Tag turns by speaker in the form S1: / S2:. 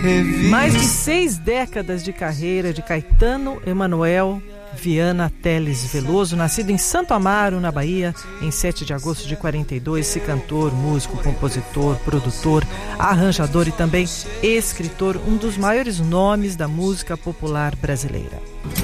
S1: Mais de 6 décadas de carreira de Caetano Emanuel Viana Teles Veloso, nascido em Santo Amaro, na Bahia, em 7 de agosto de 42, esse cantor, músico, compositor, produtor, arranjador e também escritor, um dos maiores nomes da música popular brasileira.